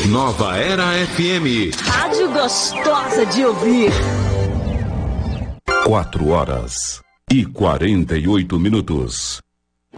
Nova Era FM. Rádio gostosa de ouvir. 4 horas e 48 minutos.